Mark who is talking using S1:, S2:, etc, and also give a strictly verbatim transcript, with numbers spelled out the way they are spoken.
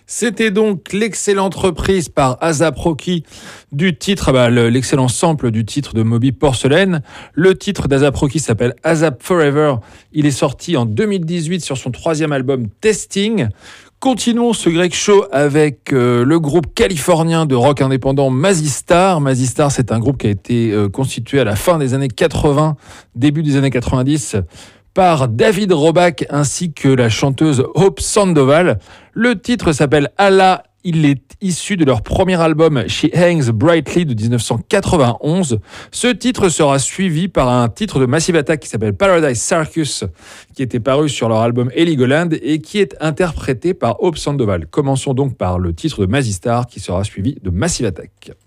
S1: C'était donc l'excellente reprise par A$ap Rocky du titre, bah, le, l'excellent sample du titre de Moby Porcelaine. Le titre d'A$ap Rocky s'appelle A$ap Forever. Il est sorti en deux mille dix-huit sur son troisième album Testing. Continuons ce Greg Show avec euh, le groupe californien de rock indépendant Mazistar. Mazistar, c'est un groupe qui a été euh, constitué à la fin des années quatre-vingts, début des années quatre-vingt-dix, par David Roback ainsi que la chanteuse Hope Sandoval. Le titre s'appelle Allah. Il est issu de leur premier album She Hangs Brightly de dix-neuf cent quatre-vingt-onze. Ce titre sera suivi par un titre de Massive Attack qui s'appelle Paradise Circus, qui était paru sur leur album Heligoland et qui est interprété par Hope Sandoval. Commençons donc par le titre de Mazistar qui sera suivi de Massive Attack.